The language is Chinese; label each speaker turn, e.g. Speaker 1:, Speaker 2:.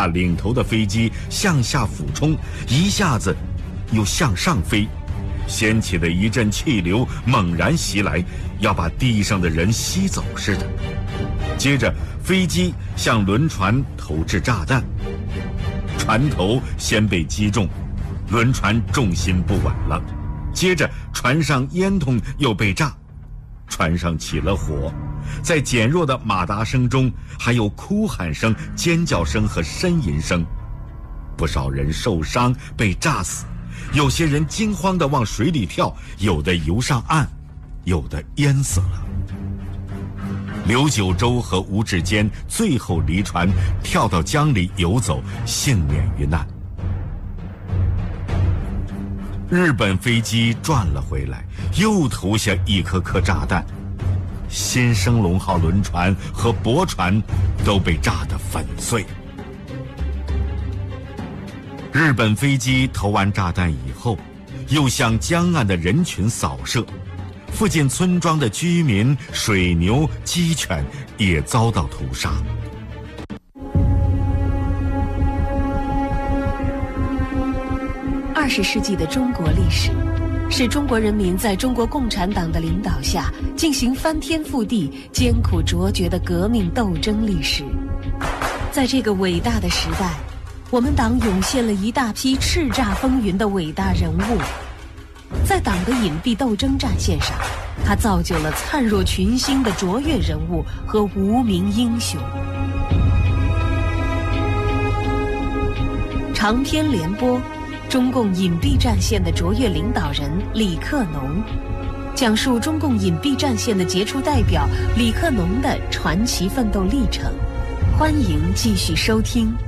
Speaker 1: 那领头的飞机向下俯冲，一下子又向上飞，掀起的一阵气流猛然袭来，要把地上的人吸走似的。接着飞机向轮船投掷炸弹，船头先被击中，轮船重心不稳了。接着船上烟囱又被炸，船上起了火，在减弱的马达声中，还有哭喊声、尖叫声和呻吟声。不少人受伤被炸死，有些人惊慌地往水里跳，有的游上岸，有的淹死了。刘九州和吴志坚最后离船跳到江里游走，幸免于难。日本飞机转了回来，又投下一颗颗炸弹，新生龙号轮船和驳船都被炸得粉碎。日本飞机投完炸弹以后，又向江岸的人群扫射，附近村庄的居民、水牛、鸡犬也遭到屠杀。
Speaker 2: 20世纪的中国历史，是中国人民在中国共产党的领导下进行翻天覆地、艰苦卓绝的革命斗争历史。在这个伟大的时代，我们党涌现了一大批叱咤风云的伟大人物。在党的隐蔽斗争战线上，他造就了灿若群星的卓越人物和无名英雄。长篇联播，中共隐蔽战线的卓越领导人李克农，讲述中共隐蔽战线的杰出代表李克农的传奇奋斗历程。欢迎继续收听。